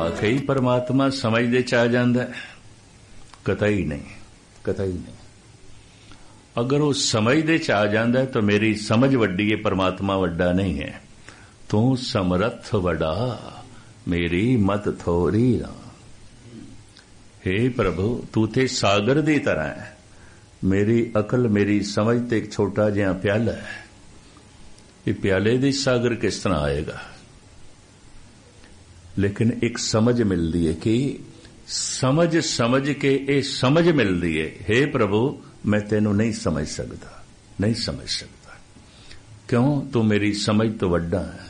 वाकई परमात्मा समझ दे च आ जांदा है? कतई नहीं, कतई नहीं। अगर वो समझ दे च आ जांदा है तो मेरी समझ वड्डी है, परमात्मा वड्डा नहीं है। तू समर्थ वड़ा, मेरी मत थोड़ी ना। हे प्रभु, तू ते सागर दी तरह है, मेरी अकल मेरी समझ ते एक छोटा जिहा प्याला है। ये प्याले दी सागर किस तरह आएगा? लेकिन एक समझ मिलती है कि समझ समझ के ये समझ मिलती है, हे प्रभु मैं तेनू नहीं समझ सकता, नहीं समझ सकता। क्यों? तू मेरी समझ तो वड्डा है।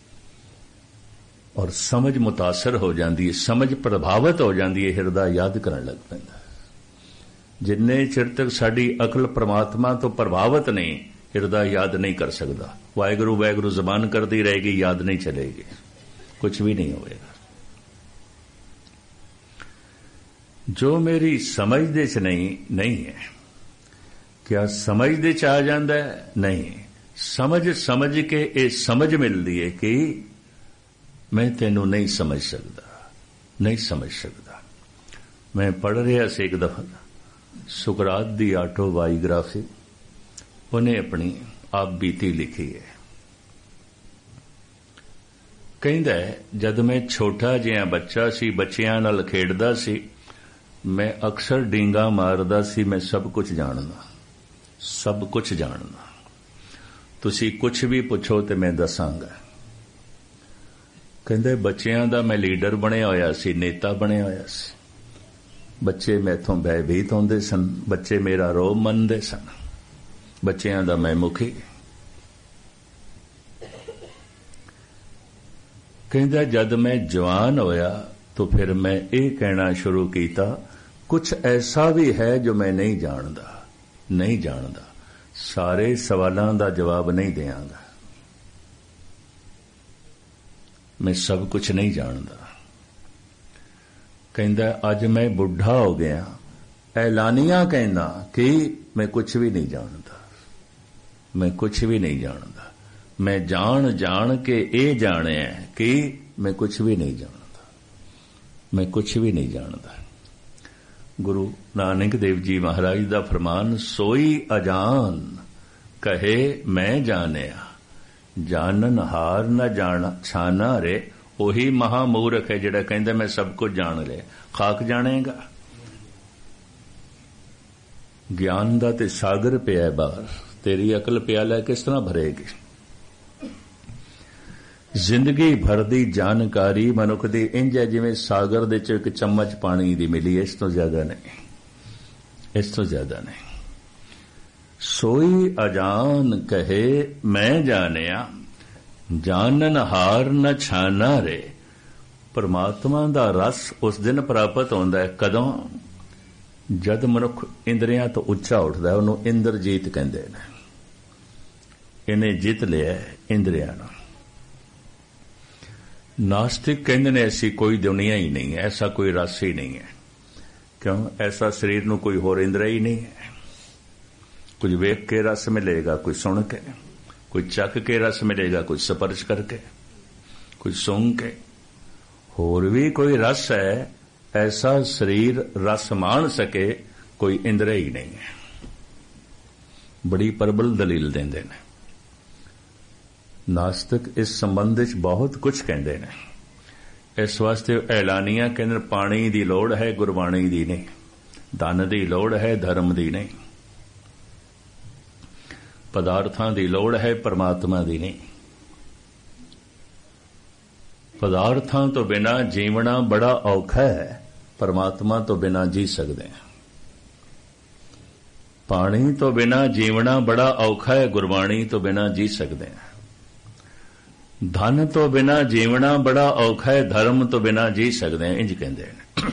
और समझ मुतासर हो जाती है, समझ प्रभावित हो जाती है, हिरदा याद करन लग पैंदा। जिन्ने चिर तक साडी अकल परमात्मा तो प्रभावित नहीं, हिरदा याद नहीं कर सकता। वाहिगुरू वाहिगुरू जबान करती रहेगी, याद नहीं चलेगी, कुछ भी नहीं होएगा। जो मेरी समझ दे च नहीं है, क्या समझ दे च आ जांदा है? नहीं। समझ समझ के ये समझ मिलती है कि मैं तेनू नहीं समझ सकता, नहीं समझ सकता। मैं पढ़ रहा से एक दफा सुकरात दी ऑटोबायोग्राफी, उन्हें अपनी आप बीती लिखी है। कहंदा है, जद मैं छोटा जिहा बच्चा सी, बच्चियां नाल खेडदा सी, मैं अक्सर डींगा मारदा सी, मैं सब कुछ जानदा, सब कुछ जानदा। तुसी कुछ भी पुछो ते मैं दसांगा। कहंदे बच्चियां दा मैं लीडर बनिया होया सी, नेता बनिया होया सी। बच्चे मैथों भयभीत होंदे सन, बच्चे मेरा रोब मनदे सन, बच्चियां दा मैं मुखी। कहंदा जद मैं जवान होया तो फिर मैं ये कहना शुरू किया, कुछ ऐसा भी है जो मैं नहीं जानदा, नहीं जानदा। सारे सवालों का जवाब नहीं देंगा, मैं सब कुछ नहीं जानदा। कहंदा अज मैं बुढ़ा हो गया, ऐलानिया कहना कि मैं कुछ भी नहीं जानदा, मैं कुछ भी नहीं जानदा। मैं जान जान के ये जाने कि मैं कुछ भी नहीं जानदा, मैं कुछ भी नहीं जानदा। गुरु नानक देव जी महाराज दा फरमान, सोई अजान कहे मैं जानिया, जानन हार न जाना छाना रे। ओही महामूर्ख है जिहड़ा कहंदा मैं सब कुछ जान लिया। खाक जानेगा? ज्ञान दा ते सागर पिया बाहर, तेरी अकल प्याला किस तरह भरेगी? जिंदगी भर दी जानकारी मनुख दी इंज है जिवें सागर दे च एक चम्मच पानी दी मिली, इस तो ज्यादा नहीं, इस तो ज्यादा नहीं। सोई अजान कहे मैं जानिया, जानन हार न छाना रे। परमात्मा दा रस उस दिन प्राप्त होंदा है कदों? जद मनुख इंद्रियां तो उच्चा उठदा है, उन्होंने इंद्रजीत कहंदे ने। इन्हें जित लिया इंद्रियां नूं। नास्तिक कहंदे ने ऐसी कोई दुनिया ही नहीं है, ऐसा कोई रस ही नहीं है। क्यों? ऐसा शरीर नूं कोई होर इंद्रिय ही नहीं है। कुछ वेख के रस मिलेगा, कोई सुन के, कोई चख के रस मिलेगा, कोई स्पर्श करके, कोई सूंघ के। होर भी कोई रस है, ऐसा शरीर रस मान सके कोई इंद्रिय ही नहीं है। बड़ी प्रबल दलील देंदे ने नास्तिक। इस संबंध में बहुत कुछ कहते हैं। इस वास्ते ऐलानिया कहते पानी की लोड़ है, गुरबाणी की नहीं। धन की लोड़ है, धर्म की नहीं। पदार्थां की लोड़ है, परमात्मा की नहीं। पदार्थां तो बिना जीवना बड़ा औखा है, परमात्मा तो बिना जी सकते हैं। पानी तो बिना जीवना बड़ा औखा है, गुरबाणी तो बिना जी सकते हैं। धन तो बिना जीवना बड़ा औखा है, धर्म तो बिना जी सकते हैं, इंज कहते हैं।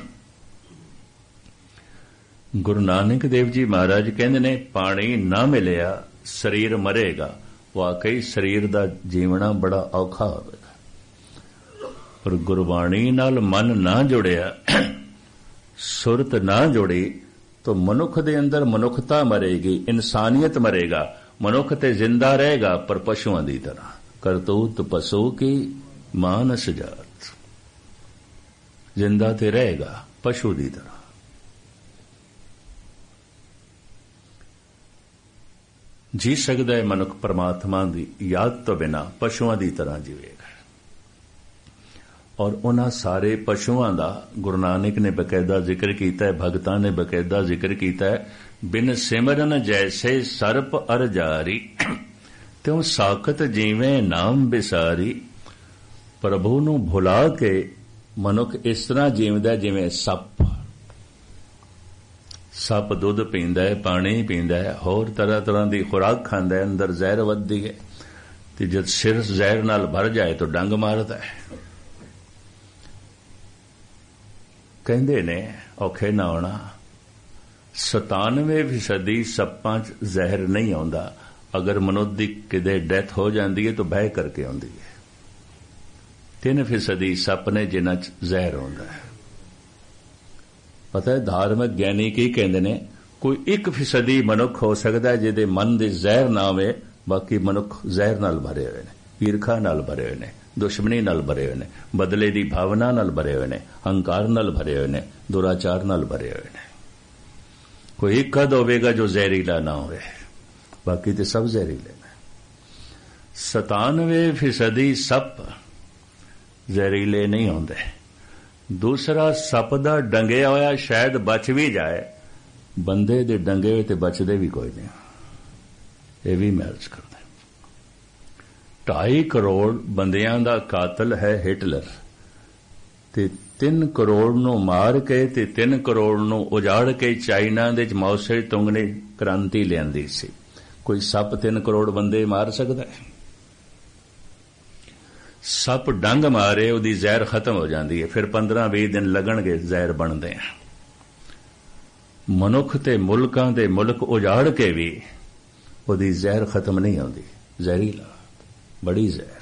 गुरु नानक देव जी महाराज कहते ने पानी ना मिलिया शरीर मरेगा। वाकई शरीर दा जीवना बड़ा औखा होगा। पर गुरबाणी नाल मन ना जुड़िया, सुरत ना जुड़ी तो मनुख दे अंदर मनुखता मरेगी, इंसानियत मरेगा। मनुख ते जिंदा रहेगा पर पशुओं की तरह। करतूत पशु की मानस जात। जिंदा ते रहेगा पशु की तरह। जी सकता है मनुख परमात्मा की याद तो बिना पशुओं की तरह जीवेगा। और उन्हां सारे पशुओं का गुरु नानक ने बकायदा जिक्र किया है, भगतां ने बकायदा जिक्र किया है। बिन सिमरन जैसे सर्प अर जारी, त्यों साखत जीवें नाम बिसारी। प्रभु नूं भुला के मनुख इस तरह जीवदा जिवें सप। सप दुध पींदा है, पानी पींदा है, होर तरह तरह की खुराक खांदा है, अंदर जहर वधदी है, ते जद सिर जहर नाल भर जाए तो डंग मारदा है। कहंदे ने औखे ना होना 97% सप्पां च जहर नहीं आउंदा। अगर मनुष्य की किते डेथ हो जाती है तो बह करके आउंदी है। 3% सप ने जिन्हां च जहर आउंदा है। पता है धार्मिक ज्ञानी की कहते ने कोई 1% मनुख हो सकता है जिहदे मन दे जहर ना आवे, बाकी मनुख जहर नाल भरे हुए ने, ईर्खा नाल भरे हुए ने, दुश्मनी नाल भरे हुए ने, बदले की भावना नाल भरे हुए ने, हंकार नाल भरे हुए ने, दुराचार नाल भरे हुए ने। कोई एक कद होवेगा जो जहरीला ना होवे, बाकी तो सब जहरीले ने। 97% सप जहरीले नहीं होंदे। दूसरा सप दा डंगिया होया शायद बच भी जाए, बंदे दे डंगे हुए ते बचदे भी कोई नहीं। ये भी मैच करते। 2.5 करोड़ बंदियां दा कातल है हिटलर, ते 3 करोड़ नूं मार के ते 3 करोड़ नूं उजाड़ के चाइना दे माओ से तुंग ने क्रांति लियांदी सी। कोई सप 3 करोड़ बंदे मार सकता है? सप डंग मारे उहदी जहर खत्म हो जाती है, फिर 15-20 दिन लगणगे जहर बनते हैं। मनुख ते मुल्कां दे मुल्क उजाड़ के भी उहदी जहर खत्म नहीं होती। जहरीला, बड़ी जहर।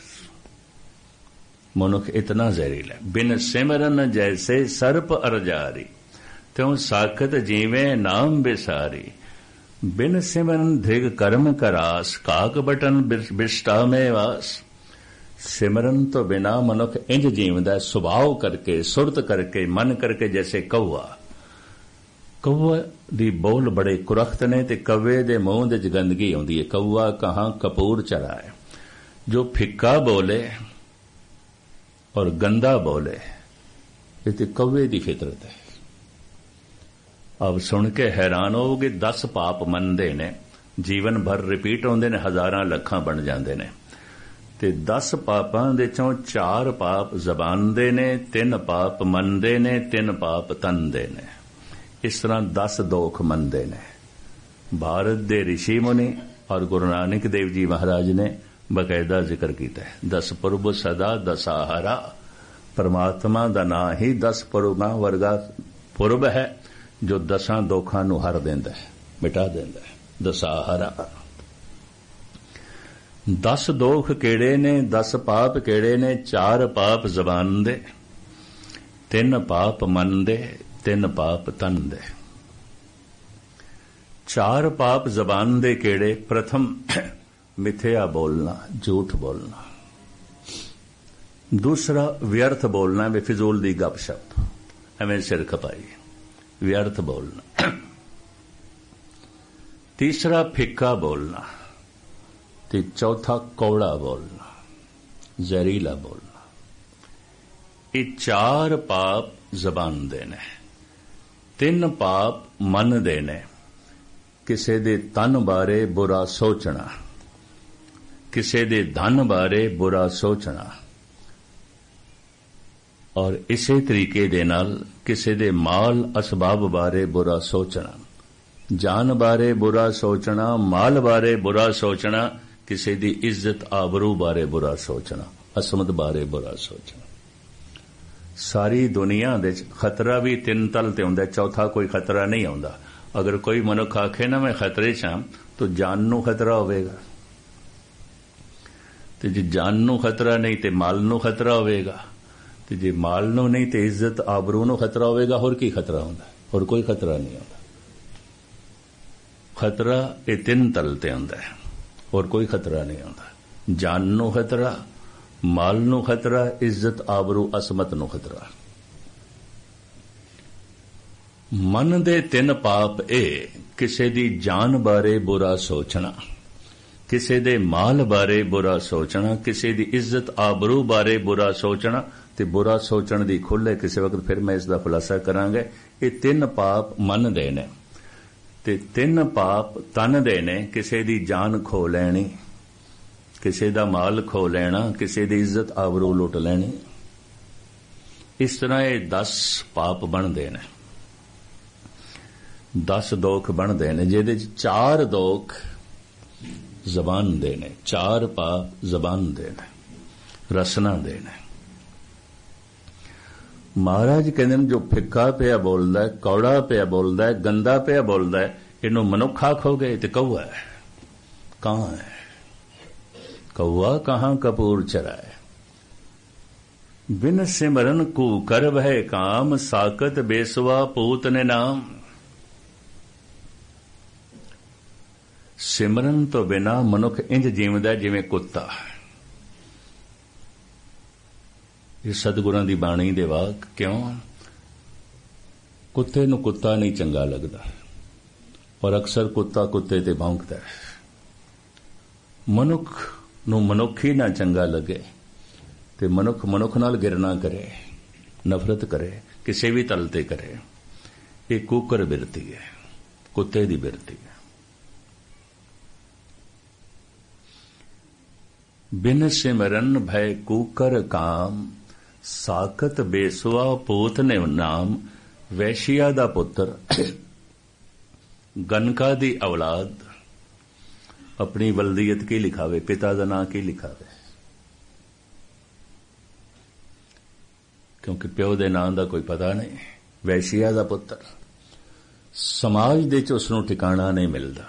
मनुख इतना जहरीला। बिन सिमरन जैसे सर्प अरजारी, त्यों साखत जीवें नाम बिसारी। बिन सिमरन धिग कर्म करास, काक बटन बिष्टा में वास। सिमरन तो बिना मनुख इंज जीवदा सुभाव करके, सुरत करके, मन करके, जैसे कौआ। कौआ दी बोल बड़े कुरख्त ने ते कौवे दे मूंह दे गंदगी आउंदी है। कौआ कहां कपूर चराए। जो फिक्का बोले और गंदा बोले, ये तो कौवे दी फितरत है। अब सुन के हैरान होगे। 10 पाप मनदे ने, जीवन भर रिपीट होंदे ने, हजारां लखां बन जांदे ने। ते 10 पापां दे चों 4 पाप जबान दे ने, 3 पाप मन दे ने, 3 पाप तन दे ने। इस तरह 10 दोख मनदे ने। भारत दे ऋषि मुनि और गुरु नानक देव जी महाराज ने बकायदा जिक्र किया है। 10 पुरब सदा दसाहरा। परमात्मा दा नां ही 10 पुरबां वर्गा पुरब है जो 10 दोखां नूं हर देंदा है, मिटा देंदा है। दसाहरा। 10 दोख केड़े ने, 10 पाप केड़े ने? 4 पाप जबान दे, 3 पाप मन दे, 3 पाप तन दे। 4 पाप जबान दे केड़े? प्रथम मिथ्या बोलना, झूठ बोलना। दूसरा व्यर्थ बोलना, बेफिजूल दी गपशप, एवें सिर खपाई, व्यर्थ बोलना। तीसरा फिक्का बोलना, ते चौथा कौड़ा बोलना, जहरीला बोलना। ये 4 पाप जबान दे ने, 3 पाप मन दे ने। किसे दे तन बारे बुरा सोचना, किसे दे धन बारे बुरा सोचना, और इसे तरीके दे नाल किसे दे माल असबाब बारे बुरा सोचना, जान बारे बुरा सोचना, माल बारे बुरा सोचना, किसी दी इज्जत आबरू बारे बुरा सोचना, असमत बारे बुरा सोचना। सारी दुनिया दे खतरा भी 3 तल ते हुंदा, चौथा कोई खतरा नहीं आउंदा। अगर कोई मनुख आखे ना मैं खतरे च हां, तो जान नूं खतरा होवेगा, ते जे जान नूं खतरा नहीं ते माल नूं खतरा होवेगा, ते जे माल नूं नहीं ते इज्जत आबरू नूं खतरा होवेगा। होर की खतरा हुंदा? होर कोई खतरा नहीं आउंदा। खतरा ये 3 तल ते हुंदा है, और कोई खतरा नहीं आउंदा। जान नूं खतरा, माल नूं खतरा, इज्जत आबरू असमत नूं खतरा। ਮਨ ਦੇ 3 ਪਾਪ ਇਹ, ਕਿਸੇ ਦੀ ਜਾਨ ਬਾਰੇ ਬੁਰਾ ਸੋਚਣਾ, ਕਿਸੇ ਦੇ ਮਾਲ ਬਾਰੇ ਬੁਰਾ ਸੋਚਣਾ, ਕਿਸੇ ਦੀ ਇੱਜ਼ਤ ਆਬਰੂ ਬਾਰੇ ਬੁਰਾ ਸੋਚਣਾ, ਤੇ ਬੁਰਾ ਸੋਚਣ ਦੀ ਖੁੱਲ੍ਹ ਕਿਸੇ ਵਕਤ ਫਿਰ ਮੈਂ ਇਸ ਦਾ ਖੁਲਾਸਾ ਕਰਾਂਗਾ। ਇਹ 3 ਪਾਪ ਮਨ ਦੇ ਨੇ, ਤੇ 3 ਪਾਪ ਤਨ ਦੇ ਨੇ। ਕਿਸੇ ਦੀ ਜਾਨ ਖੋ ਲੈਣੀ, ਕਿਸੇ ਦਾ ਮਾਲ ਖੋ ਲੈਣਾ, ਕਿਸੇ ਦੀ ਇੱਜ਼ਤ ਆਬਰੂ ਲੁੱਟ ਲੈਣੀ। ਇਸ ਤਰ੍ਹਾਂ ਇਹ 10 ਪਾਪ ਬਣਦੇ ਨੇ, 10 ਦੋਖ ਬਣਦੇ ਨੇ, ਜਿਹਦੇ 'ਚ 4 ਦੋਖ ਜ਼ਬਾਨ ਦੇ ਨੇ, 4 ਪਾਪ ਜ਼ਬਾਨ ਦੇ ਨੇ, ਰਸਨਾ ਦੇ ਨੇ। ਮਹਾਰਾਜ ਕਹਿੰਦੇ ਨੇ ਜੋ ਫਿੱਕਾ ਪਿਆ ਬੋਲਦਾ, ਕੌੜਾ ਪਿਆ ਬੋਲਦਾ, ਗੰਦਾ ਪਿਆ ਬੋਲਦਾ, ਇਹਨੂੰ ਮਨੁੱਖ ਆਖੋਗੇ ਤੇ ਕਊਆ ਹੈ। ਕਹਾਂ ਹੈ ਕਊਆ, ਕਹਾਂ ਕਪੂਰ ਚਰਾਏ। ਬਿਨ ਸਿਮਰਨ ਕੂ ਕਰ ਵਹਿ ਕਾਮ, ਸਾਕਤ ਬੇਸਵਾ ਪੂਤ ਨੇ ਨਾਮ। ਸਿਮਰਨ ਤੋਂ ਬਿਨਾ ਮਨੁੱਖ ਇੰਜ ਜੀਵਦਾ ਜਿਵੇਂ ਕੁੱਤਾ। ਇਹ ਸਤਿਗੁਰਾਂ ਦੀ ਬਾਣੀ ਦੇ ਵਾਕ। ਕਿਉਂ? ਕੁੱਤੇ ਨੂੰ ਕੁੱਤਾ ਨਹੀਂ ਚੰਗਾ ਲੱਗਦਾ, ਪਰ ਅਕਸਰ ਕੁੱਤਾ ਕੁੱਤੇ ਤੇ ਭੌਂਕਦਾ ਹੈ। ਮਨੁੱਖ ਨੂੰ ਮਨੁੱਖ ਹੀ ਨਾ ਚੰਗਾ ਲੱਗੇ ਤੇ ਮਨੁੱਖ ਮਨੁੱਖ ਨਾਲ ਗਿਰਨਾ ਕਰੇ, ਨਫ਼ਰਤ ਕਰੇ, ਕਿਸੇ ਵੀ ਤਲ ਤੇ ਕਰੇ। ਇਹ ਕੂਕਰ ਬਿਰਤੀ ਹੈ, ਕੁੱਤੇ ਦੀ ਬਿਰਤੀ ਹੈ। ਬਿਨ ਸਿਮਰਨ ਭੈ ਕੂਕਰ ਕਾਮ, ਸਾਕਤ ਬੇਸਵਾ ਪੂਤ ਨੇ ਨਾਮ। ਵੈਸ਼ੀਆ ਦਾ ਪੁੱਤਰ, ਗਨਕਾ ਦੀ ਔਲਾਦ ਆਪਣੀ ਵਲਦੀਅਤ ਕੀ ਲਿਖਾਵੇ, ਪਿਤਾ ਦਾ ਨਾਂ ਕੀ ਲਿਖਾਵੇ? ਕਿਉਂਕਿ ਪਿਓ ਦੇ ਨਾਂ ਦਾ ਕੋਈ ਪਤਾ ਨਹੀਂ। ਵੈਸ਼ੀਆ ਦਾ ਪੁੱਤਰ, ਸਮਾਜ ਦੇ 'ਚ ਉਸ ਨੂੰ ਠਿਕਾਣਾ ਨਹੀਂ ਮਿਲਦਾ,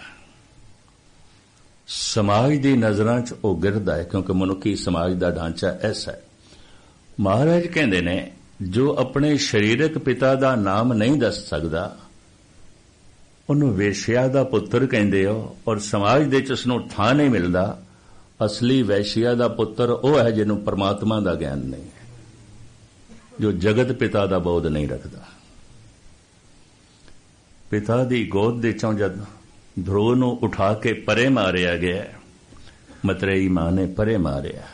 ਸਮਾਜ ਦੀ ਨਜ਼ਰਾਂ 'ਚ ਉਹ ਗਿਰਦਾ ਹੈ, ਕਿਉਂਕਿ ਮਨੁੱਖੀ ਸਮਾਜ ਦਾ ਢਾਂਚਾ ਐਸਾ ਹੈ। ਮਹਾਰਾਜ ਕਹਿੰਦੇ ਨੇ ਜੋ ਆਪਣੇ ਸਰੀਰਕ ਪਿਤਾ ਦਾ ਨਾਮ ਨਹੀਂ ਦੱਸ ਸਕਦਾ, ਉਹਨੂੰ ਵੇਸ਼ਿਆ ਦਾ ਪੁੱਤਰ ਕਹਿੰਦੇ ਹੋ, ਔਰ ਸਮਾਜ ਦੇ 'ਚ ਉਸ ਨੂੰ ਥਾਂ ਨਹੀਂ ਮਿਲਦਾ। ਅਸਲੀ ਵੈਸ਼ੀਆ ਦਾ ਪੁੱਤਰ ਉਹ ਹੈ ਜਿਹਨੂੰ ਪਰਮਾਤਮਾ ਦਾ ਗਿਆਨ ਨਹੀਂ ਹੈ, ਜੋ ਜਗਤ ਪਿਤਾ ਦਾ ਬੋਧ ਨਹੀਂ ਰੱਖਦਾ। ਪਿਤਾ ਦੀ ਗੋਦ ਦੇ 'ਚੋਂ ਜਦ ਧਰੁਵ ਨੂੰ ਉਠਾ ਕੇ ਪਰੇ ਮਾਰਿਆ ਗਿਆ, ਮਤਰੇਈ ਮਾਂ ਨੇ ਪਰੇ ਮਾਰਿਆ,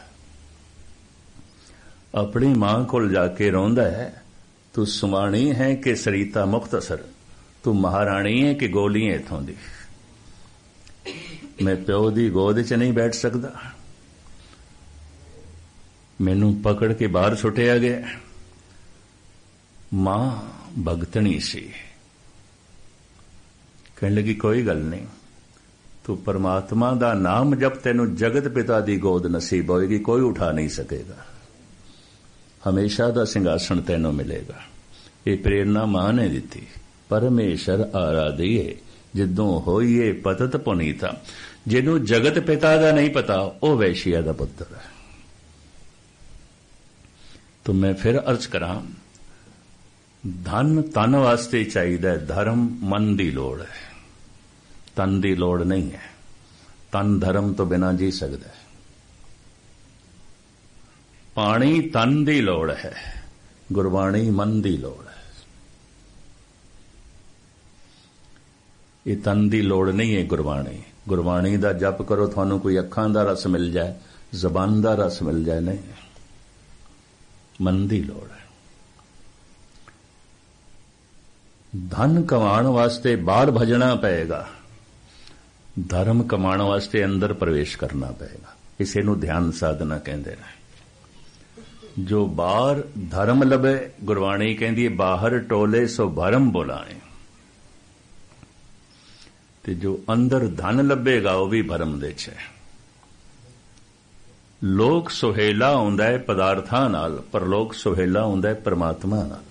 ਆਪਣੀ ਮਾਂ ਕੋਲ ਜਾ ਕੇ ਰੋਂਦਾ ਹੈ, ਤੂੰ ਸੁਮਾਣੀ ਹੈ ਕਿ ਸਰੀਤਾ ਮੁਖਤਸਰ, ਤੂੰ ਮਹਾਰਾਣੀ ਹੈ ਕਿ ਗੋਲੀ ਹੈ ਇੱਥੋਂ ਦੀ। ਮੈਂ ਪਿਓ ਦੀ ਗੋਦ 'ਚ ਨਹੀਂ ਬੈਠ ਸਕਦਾ, ਮੈਨੂੰ ਪਕੜ ਕੇ ਬਾਹਰ ਸੁੱਟਿਆ ਗਿਆ। ਮਾਂ ਭਗਤਣੀ ਸੀ, ਕਹਿਣ ਲੱਗੀ ਕੋਈ ਗੱਲ ਨਹੀਂ, ਤੂੰ ਪਰਮਾਤਮਾ ਦਾ ਨਾਮ ਜਪ, ਤੈਨੂੰ ਜਗਤ ਪਿਤਾ ਦੀ ਗੋਦ ਨਸੀਬ ਹੋਏਗੀ, ਕੋਈ ਉਠਾ ਨਹੀਂ ਸਕੇਗਾ, ਹਮੇਸ਼ਾ ਦਾ ਸਿੰਘਾਸਣ ਤੈਨੂੰ ਮਿਲੇਗਾ। ਇਹ ਪ੍ਰੇਰਨਾ ਮਾਂ ਨੇ ਦਿੱਤੀ। ਪਰਮੇਸ਼ਰ ਆਰਾਧੀਏ ਜਿੱਦੋਂ ਹੋਈਏ ਪਤਤ ਪੁਨੀਤਾ। ਜਿਹਨੂੰ ਜਗਤ ਪਿਤਾ ਦਾ ਨਹੀਂ ਪਤਾ ਉਹ ਵੈਸ਼ੀਆ ਦਾ ਪੁੱਤਰ ਹੈ। ਤਾਂ ਮੈਂ ਫਿਰ ਅਰਜ਼ ਕਰਾਂ, ਧਨ ਤਨ ਵਾਸਤੇ ਚਾਹੀਦਾ, ਧਰਮ ਮਨ ਦੀ ਲੋੜ ਹੈ, ਤਨ ਦੀ ਲੋੜ ਨਹੀਂ ਹੈ। ਤਨ ਧਰਮ ਤੋਂ ਬਿਨਾਂ ਜੀ ਸਕਦਾ ਹੈ। ਪਾਣੀ ਤਨ ਦੀ ਲੋੜ ਹੈ, ਗੁਰਬਾਣੀ ਮਨ ਦੀ ਲੋੜ ਹੈ। ਇਹ ਤਨ ਦੀ ਲੋੜ ਨਹੀਂ ਹੈ ਗੁਰਬਾਣੀ। ਗੁਰਬਾਣੀ ਦਾ ਜਪ ਕਰੋ, ਤੁਹਾਨੂੰ ਕੋਈ ਅੱਖਾਂ ਦਾ ਰਸ ਮਿਲ ਜਾਏ, ਜ਼ਬਾਨ ਦਾ ਰਸ ਮਿਲ ਜਾਏ, ਨਹੀਂ, ਮਨ ਦੀ ਲੋੜ ਹੈ। ਧਨ ਕਮਾਉਣ ਵਾਸਤੇ ਬਾਹਰ ਭਜਣਾ ਪਏਗਾ, ਧਰਮ ਕਮਾਉਣ ਵਾਸਤੇ ਅੰਦਰ ਪ੍ਰਵੇਸ਼ ਕਰਨਾ ਪਏਗਾ। ਇਸੇ ਨੂੰ ਧਿਆਨ ਸਾਧਨਾ ਕਹਿੰਦੇ ਨੇ। ਜੋ ਬਾਹਰ ਧਰਮ ਲਵੇ, ਗੁਰਬਾਣੀ ਕਹਿੰਦੀ ਹੈ ਬਾਹਰ ਟੋਲੇ ਸੋ ਭਰਮ ਬੁਲਾਏ, ਤੇ ਜੋ ਅੰਦਰ ਧਨ ਲੱਭੇਗਾ ਉਹ ਵੀ ਭਰਮ ਦੇ 'ਚ ਹੈ। ਲੋਕ ਸੁਹੇਲਾ ਹੁੰਦਾ ਹੈ ਪਦਾਰਥਾਂ ਨਾਲ, ਪਰ ਲੋਕ ਸੁਹੇਲਾ ਹੁੰਦਾ ਹੈ ਪਰਮਾਤਮਾ ਨਾਲ।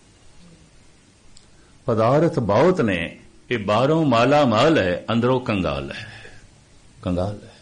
ਪਦਾਰਥ ਬਹੁਤ ਨੇ, ਇਹ ਬਾਹਰੋਂ ਮਾਲਾ ਮਾਲ ਹੈ, ਅੰਦਰੋਂ ਕੰਗਾਲ ਹੈ, ਕੰਗਾਲ ਹੈ।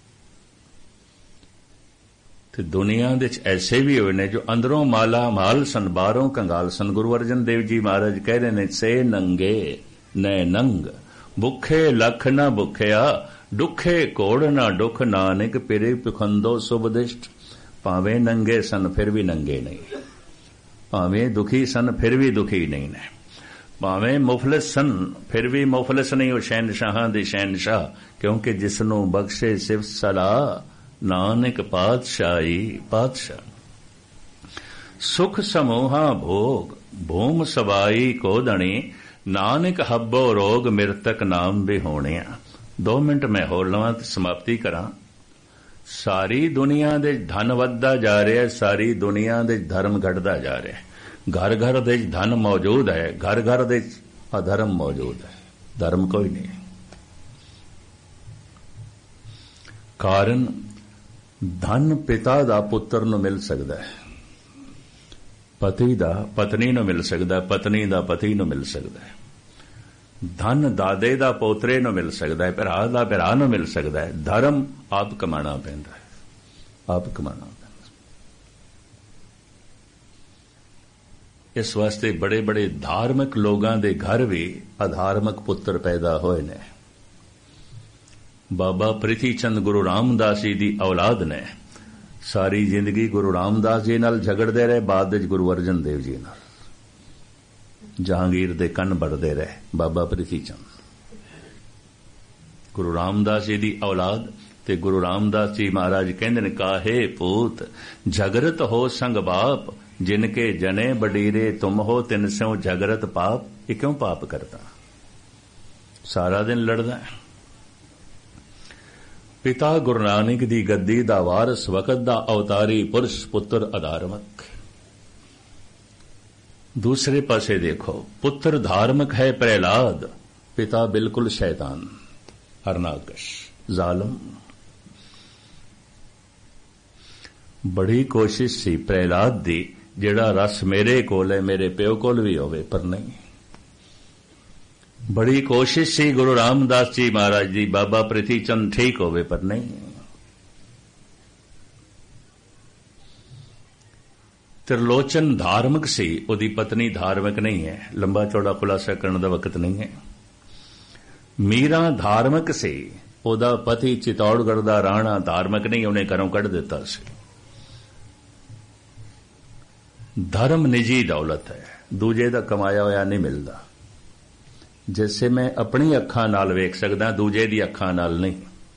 ਤੇ ਦੁਨੀਆ ਦੇ ਵਿੱਚ ਐਸੇ ਵੀ ਹੋਏ ਨੇ ਜੋ ਅੰਦਰੋਂ ਮਾਲਾ ਮਾਲ ਸਨ, ਬਾਹਰੋਂ ਕੰਗਾਲ ਸਨ। ਗੁਰੂ ਅਰਜਨ ਦੇਵ ਜੀ ਮਹਾਰਾਜ ਕਹਿ ਰਹੇ ਨੇ, ਸੇ ਨੰਗੇ ਨੈ ਨੰਗ, ਭੁੱਖੇ ਲੱਖ ਨਾ ਭੁੱਖਿਆ, ਦੁੱਖੇ ਕੋੜ ਨਾ ਦੁੱਖ, ਨਾਨਕ ਪਿਰੇ ਪਖੰਦੋ ਸੁਭਦਿਸ਼ਟ। ਭਾਵੇਂ ਨੰਗੇ ਸਨ ਫਿਰ ਵੀ ਨੰਗੇ ਨਹੀਂ, ਭਾਵੇਂ ਦੁਖੀ ਸਨ ਫਿਰ ਵੀ ਦੁਖੀ ਨਹੀਂ ਨੇ। ਭਾਵੇਂ ਮੁਫਲਿਸ ਸਨ ਫਿਰ ਵੀ ਮੁਫਲਿਸ ਨਹੀਂ, ਉਹ ਸ਼ਹਿਨਸ਼ਾਹਾਂ ਦੇ ਸ਼ਹਿਨਸ਼ਾਹ, ਕਿਉਂਕਿ ਜਿਸ ਨੂੰ ਬਖਸ਼ੇ ਸਿਫਤ ਸਲਾਹ ਨਾਨਕ ਪਾਤਸ਼ਾਹੀ ਪਾਤਸ਼ਾਹ। ਸੁਖ ਸਮੂਹਾ ਭੋਗ ਭੂਮ ਸਵਾਈ ਕੋਦਣੀ, ਨਾਨਕ ਹੱਬੋ ਰੋਗ ਮਿਰਤਕ ਨਾਮ ਬਿਹੋਣਿਆ। 2 ਮਿੰਟ ਮੈਂ ਹੋਰ ਲਵਾਂ ਤੇ ਸਮਾਪਤੀ ਕਰਾਂ। ਸਾਰੀ ਦੁਨੀਆ ਦੇ ਧਨ ਵੱਧਦਾ ਜਾ ਰਿਹਾ, ਸਾਰੀ ਦੁਨੀਆ ਦੇ ਧਰਮ ਘਟਦਾ ਜਾ ਰਿਹਾ। ਘਰ ਘਰ ਦੇ ਧਨ ਮੌਜੂਦ ਹੈ, ਘਰ ਘਰ ਦੇ ਅਧਰਮ ਮੌਜੂਦ ਹੈ, ਧਰਮ ਕੋਈ ਨਹੀਂ। ਕਾਰਨ ਧਨ ਪਿਤਾ ਦਾ ਪੁੱਤਰ ਨੂੰ ਮਿਲ ਸਕਦਾ ਹੈ, ਪਤੀ ਦਾ ਪਤਨੀ ਨੂੰ ਮਿਲ ਸਕਦਾ, ਪਤਨੀ ਦਾ ਪਤੀ ਨੂੰ ਮਿਲ ਸਕਦਾ ਹੈ। ਧਨ ਦਾਦੇ ਦਾ ਪੋਤਰੇ ਨੂੰ ਮਿਲ ਸਕਦਾ ਹੈ, ਭਰਾ ਦਾ ਭਰਾ ਨੂੰ ਮਿਲ ਸਕਦਾ ਹੈ। ਧਰਮ ਆਪ ਕਮਾਣਾ ਪੈਂਦਾ ਹੈ, ਆਪ ਕਮਾਣਾ ਪੈਂਦਾ। ਇਸ ਵਾਸਤੇ ਬੜੇ ਬੜੇ ਧਾਰਮਿਕ ਲੋਕਾਂ ਦੇ ਘਰ ਵੀ ਅਧਾਰਮਿਕ ਪੁੱਤਰ ਪੈਦਾ ਹੋਏ ਨੇ। ਬਾਬਾ ਪ੍ਰਿਥੀ ਚੰਦ ਗੁਰੂ ਰਾਮਦਾਸ ਜੀ ਦੀ ਔਲਾਦ ਨੇ। ਸਾਰੀ ਜ਼ਿੰਦਗੀ ਗੁਰੂ ਰਾਮਦਾਸ ਜੀ ਨਾਲ ਝਗੜਦੇ ਰਹੇ, ਬਾਅਦ ਵਿੱਚ ਗੁਰੂ ਅਰਜਨ ਦੇਵ ਜੀ ਨਾਲ ਜਹਾਂਗੀਰ ਦੇ ਕੰਨ ਵੱਢਦੇ ਰਹੇ ਬਾਬਾ ਪ੍ਰਿਥੀ ਚੰਦ। ਗੁਰੂ ਰਾਮਦਾਸ ਜੀ ਦੀ ਔਲਾਦ ਤੇ ਗੁਰੂ ਰਾਮਦਾਸ ਜੀ ਮਹਾਰਾਜ ਕਹਿੰਦੇ ਨੇ, ਕਾਹੇ ਪੂਤ ਝਗਰਤ ਹੋ ਸੰਗ ਬਾਪ, ਜਿਨਕੇ ਜਨੇ ਬਡੀਰੇ ਤੁਮ ਹੋ ਤਿਨ ਸਿਉ ਝਗਰਤ ਪਾਪ। ਇਹ ਕਿਉਂ ਪਾਪ ਕਰਦਾ? ਸਾਰਾ ਦਿਨ ਲੜਦਾ ਹੈ। ਪਿਤਾ ਗੁਰੂ ਨਾਨਕ ਦੀ ਗੱਦੀ ਦਾ ਵਾਰਸ, ਵਕਤ ਦਾ ਅਵਤਾਰੀ ਪੁਰਸ਼, ਪੁੱਤਰ ਅਧਾਰਮਕ। ਦੂਸਰੇ ਪਾਸੇ ਦੇਖੋ, ਪੁੱਤਰ ਧਾਰਮਿਕ ਹੈ ਪ੍ਰਹਿਲਾਦ, ਪਿਤਾ ਬਿਲਕੁਲ ਸ਼ੈਤਾਨ, ਹਰਨਾਕਸ਼, ਜ਼ਾਲਮ। ਬੜੀ ਕੋਸ਼ਿਸ਼ ਸੀ ਪ੍ਰਹਿਲਾਦ ਦੀ ਜਿਹੜਾ ਰਸ ਮੇਰੇ ਕੋਲ ਹੈ ਮੇਰੇ ਪਿਓ ਕੋਲ ਵੀ ਹੋਵੇ, ਪਰ ਨਹੀਂ। ਬੜੀ ਕੋਸ਼ਿਸ਼ ਸੀ ਗੁਰੂ ਰਾਮਦਾਸ ਜੀ ਮਹਾਰਾਜ ਦੀ ਬਾਬਾ ਪ੍ਰਿਥੀ ਚੰਦ ਠੀਕ ਹੋਵੇ, ਪਰ ਨਹੀਂ। त्रिलोचन धार्मिक सी, ਉਹਦੀ ਪਤਨੀ ਧਾਰਮਿਕ ਨਹੀਂ ਹੈ। ਲੰਬਾ ਚੌੜਾ ਖੁਲਾਸਾ ਕਰਨ ਦਾ ਵਕਤ ਨਹੀਂ ਹੈ। ਮੀਰਾ ਧਾਰਮਿਕ ਸੀ, ਉਹਦਾ ਪਤੀ ਚਿਤੌੜਗੜ੍ਹ ਦਾ ਰਾਣਾ ਧਾਰਮਿਕ ਨਹੀਂ, ਉਹਨੇ ਘਰੋਂ ਕੱਢ ਦਿੱਤਾ ਸੀ। ਧਰਮ ਨਿੱਜੀ ਦੌਲਤ ਹੈ, ਦੂਜੇ ਦਾ ਕਮਾਇਆ ਹੋਇਆ ਨਹੀਂ ਮਿਲਦਾ। ਜਿਸੇ ਮੈਂ ਆਪਣੀ ਅੱਖਾਂ ਨਾਲ ਵੇਖ ਸਕਦਾ, ਦੂਜੇ ਦੀ ਅੱਖਾਂ ਨਾਲ ਨਹੀਂ।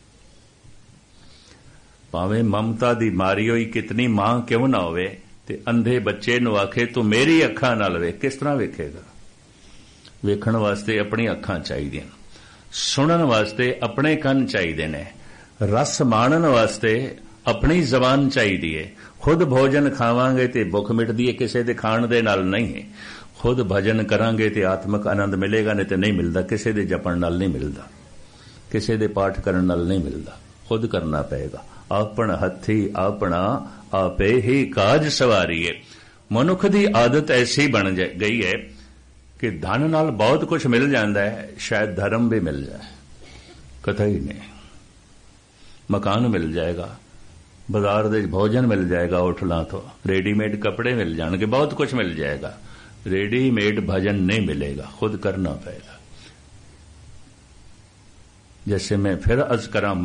ਭਾਵੇਂ ਮਮਤਾ ਦੀ ਮਾਰੀ ਹੋਈ ਕਿਤਨੀ ਮਾਂ ਕਿਉਂ ਨਾ ਹੋਵੇ, ਤੇ ਅੰਧੇ ਬੱਚੇ ਨੂੰ ਆਖੇ ਤੂੰ ਮੇਰੀ ਅੱਖਾਂ ਨਾਲ ਵੇਖ, ਕਿਸ ਤਰ੍ਹਾਂ ਵੇਖੇਗਾ? ਵੇਖਣ ਵਾਸਤੇ ਆਪਣੀ ਅੱਖਾਂ ਚਾਹੀਦੀਆਂ, ਸੁਣਨ ਵਾਸਤੇ ਆਪਣੇ ਕੰਨ ਚਾਹੀਦੇ ਨੇ, ਰਸ ਮਾਣਨ ਵਾਸਤੇ ਆਪਣੀ ਜ਼ਬਾਨ ਚਾਹੀਦੀ ਹੈ। ਖੁਦ ਭੋਜਨ ਖਾਵਾਂਗੇ ਤੇ ਭੁੱਖ ਮਿਟਦੀ ਹੈ, ਕਿਸੇ ਦੇ ਖਾਣ ਦੇ ਨਾਲ ਨਹੀਂ ਹੈ। ਖੁਦ ਭਜਨ ਕਰਾਂਗੇ ਤੇ ਆਤਮਿਕ ਆਨੰਦ ਮਿਲੇਗਾ, ਨਹੀਂ ਤੇ ਨਹੀਂ ਮਿਲਦਾ। ਕਿਸੇ ਦੇ ਜਪਣ ਨਾਲ ਨਹੀਂ ਮਿਲਦਾ, ਕਿਸੇ ਦੇ ਪਾਠ ਕਰਨ ਨਾਲ ਨਹੀਂ ਮਿਲਦਾ, ਖੁਦ ਕਰਨਾ ਪਏਗਾ। ਆਪਣ ਹੱਥੀ ਆਪਣਾ ਆਪੇ ਹੀ ਕਾਜ ਸਵਾਰੀਏ। ਮਨੁੱਖ ਦੀ ਆਦਤ ਐਸੀ ਬਣ ਗਈ ਹੈ ਕਿ ਧਨ ਨਾਲ ਬਹੁਤ ਕੁਝ ਮਿਲ ਜਾਂਦਾ ਹੈ, ਸ਼ਾਇਦ ਧਰਮ ਵੀ ਮਿਲ ਜਾਏ, ਕਤਈ ਨਹੀਂ। ਮਕਾਨ ਮਿਲ ਜਾਏਗਾ, ਬਾਜ਼ਾਰ ਦੇ ਭੋਜਨ ਮਿਲ ਜਾਏਗਾ, ਹੋਟਲਾਂ ਤੋਂ ਰੈਡੀਮੇਡ ਕੱਪੜੇ ਮਿਲ ਜਾਣਗੇ, ਬਹੁਤ ਕੁਝ ਮਿਲ ਜਾਏਗਾ। रेडीमेड भजन नहीं मिलेगा, खुद करना पड़ेगा। जैसे मैं फिर अर्ज करा,